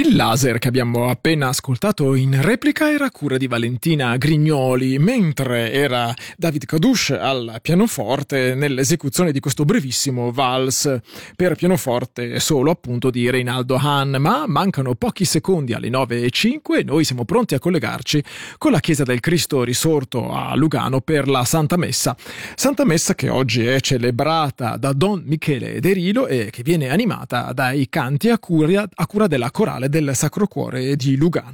Il laser che abbiamo appena ascoltato in replica era a cura di Valentina Grignoli, mentre era David Kadush al pianoforte nell'esecuzione di questo brevissimo valse per pianoforte solo appunto di Reinaldo Hahn. Ma mancano pochi secondi alle 9:05 e noi siamo pronti a collegarci con la Chiesa del Cristo Risorto a Lugano per la Santa Messa che oggi è celebrata da Don Michele De Rilo e che viene animata dai canti a cura della Corale del Sacro Cuore di Lugano.